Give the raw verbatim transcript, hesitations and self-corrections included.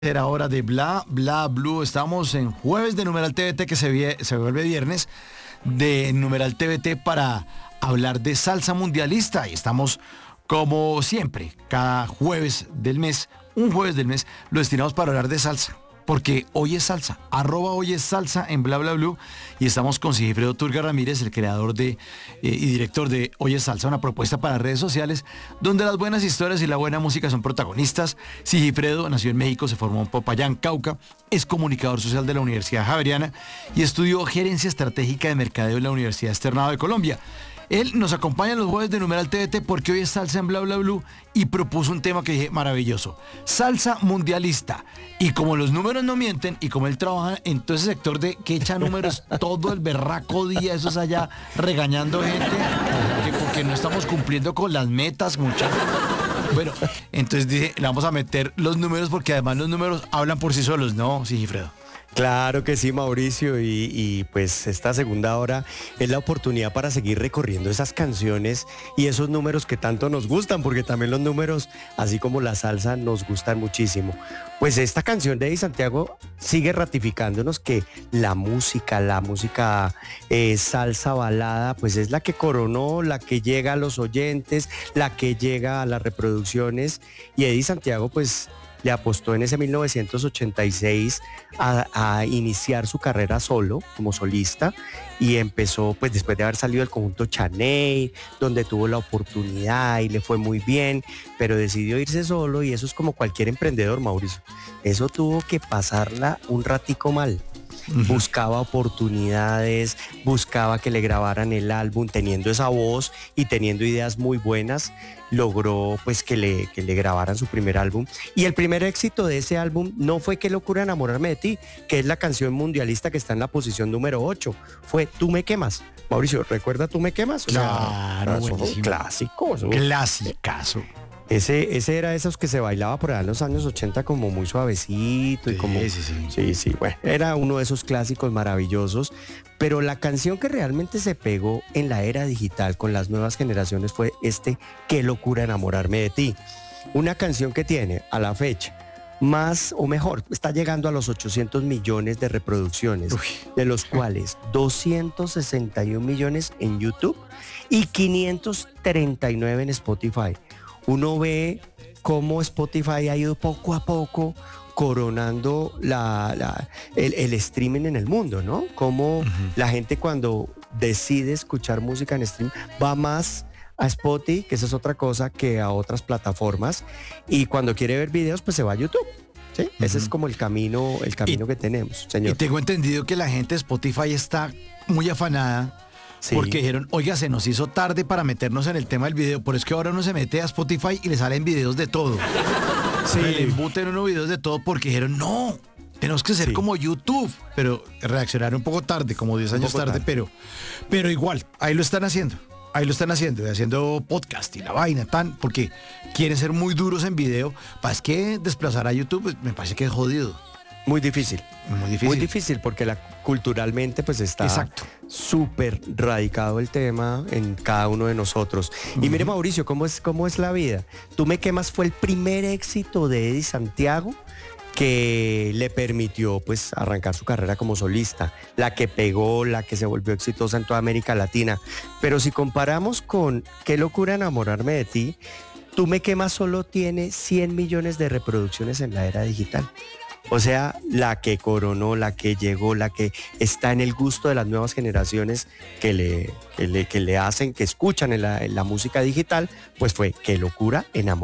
Era hora de Bla Bla Blue. Estamos en jueves de Numeral T V T, que se, vie- se vuelve viernes de Numeral T V T para hablar de salsa mundialista. Y estamos, como siempre, cada jueves del mes, un jueves del mes, lo destinamos para hablar de salsa. Porque hoy es salsa, arroba hoy es salsa en Bla Bla Blue, y estamos con Sigifredo Turga Ramírez, el creador de eh, y director de Hoy es Salsa, una propuesta para redes sociales donde las buenas historias y la buena música son protagonistas. Sigifredo nació en México, se formó en Popayán, Cauca, es comunicador social de la Universidad Javeriana y estudió gerencia estratégica de mercadeo en la Universidad Externado de Colombia. Él nos acompaña en los jueves de Numeral T V T porque hoy es salsa en Bla Bla Blue y propuso un tema que dije maravilloso, salsa mundialista. Y como los números no mienten y como él trabaja en todo ese sector de que echa números todo el berraco día, eso es allá regañando gente que porque no estamos cumpliendo con las metas, muchachos. Bueno, entonces dije, le vamos a meter los números porque además los números hablan por sí solos, ¿no, Sigifredo? Claro que sí, Mauricio, y, y pues esta segunda hora es la oportunidad para seguir recorriendo esas canciones y esos números que tanto nos gustan, porque también los números, así como la salsa, nos gustan muchísimo. Pues esta canción de Eddie Santiago sigue ratificándonos que la música, la música eh, salsa balada, pues es la que coronó, la que llega a los oyentes, la que llega a las reproducciones, y Eddie Santiago pues le apostó en ese mil novecientos ochenta y seis a, a iniciar su carrera solo, como solista, y empezó pues después de haber salido del conjunto Chaney, donde tuvo la oportunidad y le fue muy bien, pero decidió irse solo, y eso es como cualquier emprendedor, Mauricio. Eso tuvo que pasarla un ratico mal. Uh-huh. Buscaba oportunidades, buscaba que le grabaran el álbum, teniendo esa voz y teniendo ideas muy buenas, logró pues que le, que le grabaran su primer álbum. Y el primer éxito de ese álbum no fue Qué locura enamorarme de ti, que es la canción mundialista que está en la posición número ocho, fue Tú me quemas. Mauricio, ¿recuerda Tú me quemas? Claro, o sea, buenísimo. Clásico. Clasicazo. Ese, ese era de esos que se bailaba por allá en los años ochenta como muy suavecito y sí, como... Sí, sí, sí, sí, bueno, era uno de esos clásicos maravillosos, pero la canción que realmente se pegó en la era digital con las nuevas generaciones fue este Qué locura enamorarme de ti. Una canción que tiene a la fecha más, o mejor, está llegando a los ochocientos millones de reproducciones, Uy. de los cuales doscientos sesenta y un millones en YouTube y quinientos treinta y nueve en Spotify. Uno ve cómo Spotify ha ido poco a poco coronando la, la, el, el streaming en el mundo, ¿no? Cómo uh-huh. la gente cuando decide escuchar música en stream va más a Spotify, que esa es otra cosa, que a otras plataformas, y cuando quiere ver videos pues se va a YouTube. ¿Sí? Uh-huh. Ese es como el camino, el camino y, que tenemos, señor. Y tengo entendido que la gente de Spotify está muy afanada. Sí. Porque dijeron, oiga, se nos hizo tarde para meternos en el tema del video, por eso es que ahora uno se mete a Spotify y le salen videos de todo. Sí. Le embuten unos videos de todo porque dijeron, no, tenemos que ser sí. como YouTube. Pero reaccionaron un poco tarde, como diez años tarde, tarde, pero pero igual, ahí lo están haciendo. Ahí lo están haciendo, haciendo podcast y la vaina, tan, porque quieren ser muy duros en video. Para es que desplazar a YouTube pues, me parece que es jodido. Muy difícil. Muy difícil. Muy difícil porque la, culturalmente pues está súper radicado el tema en cada uno de nosotros. Uh-huh. Y mire, Mauricio, ¿cómo es, cómo es la vida? Tú me quemas fue el primer éxito de Eddie Santiago que le permitió pues arrancar su carrera como solista, la que pegó, la que se volvió exitosa en toda América Latina. Pero si comparamos con Qué locura enamorarme de ti, Tú me quemas solo tiene cien millones de reproducciones en la era digital. O sea, la que coronó, la que llegó, la que está en el gusto de las nuevas generaciones que le, que le, que le hacen, que escuchan en la, en la música digital, pues fue Qué locura enamorarme.